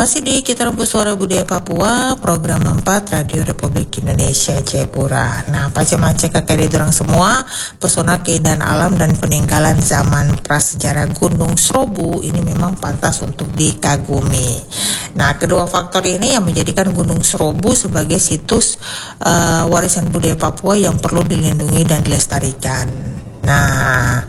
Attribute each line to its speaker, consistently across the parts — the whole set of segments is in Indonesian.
Speaker 1: Masih di Kita Rembus Suara Budaya Papua, program 4 Radio Republik Indonesia Jayapura. Nah, pace-mace kakek dorang semua, pesona keindahan alam dan peninggalan zaman prasejarah Gunung Serobu ini memang pantas untuk dikagumi. Nah, kedua faktor ini yang menjadikan Gunung Serobu sebagai situs warisan budaya Papua yang perlu dilindungi dan dilestarikan. Nah,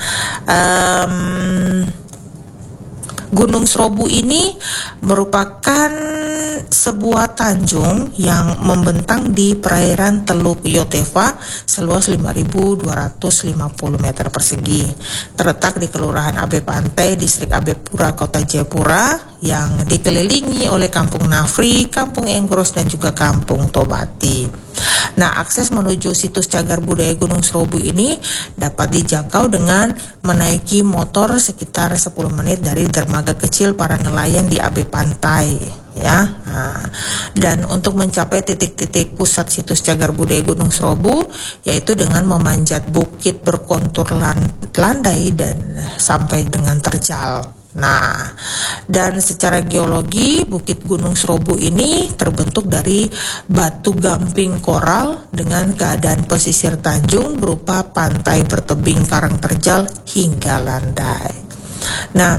Speaker 1: Gunung Serobu ini merupakan sebuah tanjung yang membentang di perairan Teluk Yotefa seluas 5.250 meter persegi. Terletak di Kelurahan Abe Pantai, Distrik Abe Pura, Kota Jayapura, yang dikelilingi oleh Kampung Nafri, Kampung Engros, dan juga Kampung Tobati. Nah, akses menuju situs cagar budaya Gunung Serobu ini dapat dijangkau dengan menaiki motor sekitar 10 menit dari dermaga kecil para nelayan di Abe Pantai, ya. Nah, dan untuk mencapai titik-titik pusat situs cagar budaya Gunung Serobu, yaitu dengan memanjat bukit berkontur landai dan sampai dengan terjal. Nah, dan secara geologi Bukit Gunung Serobu ini terbentuk dari batu gamping koral dengan keadaan pesisir tanjung berupa pantai bertebing karang terjal hingga landai. Nah,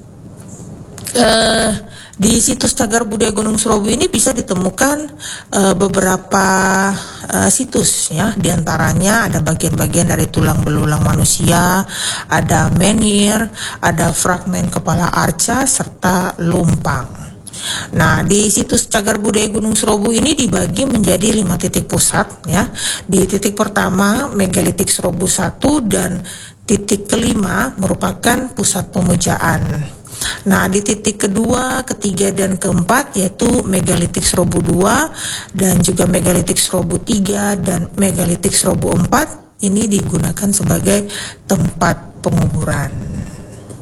Speaker 1: di situs cagar budaya Gunung Serobu ini bisa ditemukan beberapa situs, ya. Di antaranya ada bagian-bagian dari tulang belulang manusia, ada menhir, ada fragmen kepala arca serta lumpang. Nah, di situs cagar budaya Gunung Serobu ini dibagi menjadi 5 titik pusat, ya. Di titik pertama megalitik Serobu 1 dan titik kelima merupakan pusat pemujaan. Nah, di titik kedua, ketiga, dan keempat yaitu megalitik Serobu 2 dan juga megalitik Serobu 3 dan megalitik Serobu 4 ini digunakan sebagai tempat penguburan.